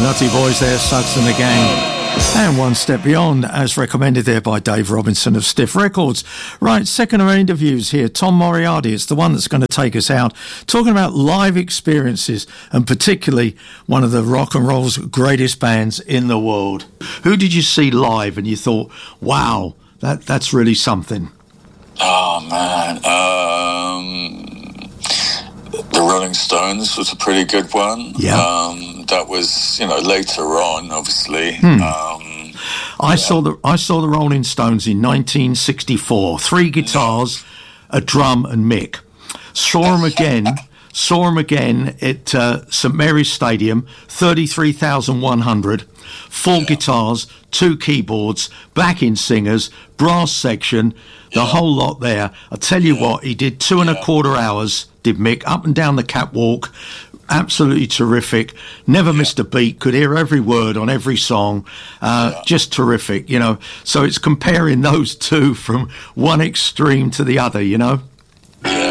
Nutty Boys there, Suggs and the Gang. And One Step Beyond, as recommended there by Dave Robinson of Stiff Records. Right, second of our interviews here, Tom Moriarty. It's the one that's going to take us out, talking about live experiences, and particularly one of the rock and roll's greatest bands in the world. Who did you see live and you thought, wow, that's really something? Oh, man. The Rolling Stones was a pretty good one. Yeah. That was, later on, obviously. I saw the Rolling Stones in 1964. 3 guitars, a drum and mick. Saw them again at St Mary's Stadium, 33,100. 4 guitars, 2 keyboards, backing singers, brass section, the whole lot there. I tell you what, he did 2.25 hours, did Mick, up and down the catwalk. Absolutely terrific. Never missed a beat. Could hear every word on every song. Just terrific, So it's comparing those two from one extreme to the other,